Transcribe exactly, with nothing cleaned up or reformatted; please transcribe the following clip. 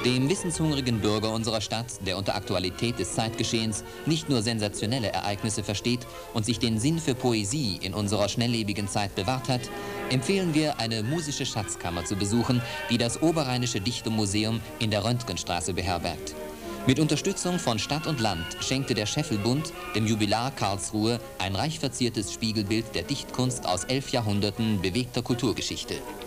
Dem wissenshungrigen Bürger unserer Stadt, der unter Aktualität des Zeitgeschehens nicht nur sensationelle Ereignisse versteht und sich den Sinn für Poesie in unserer schnelllebigen Zeit bewahrt hat, empfehlen wir, eine musische Schatzkammer zu besuchen, die das Oberrheinische Dichtermuseum in der Röntgenstraße beherbergt. Mit Unterstützung von Stadt und Land schenkte der Scheffelbund dem Jubilar Karlsruhe ein reich verziertes Spiegelbild der Dichtkunst aus elf Jahrhunderten bewegter Kulturgeschichte.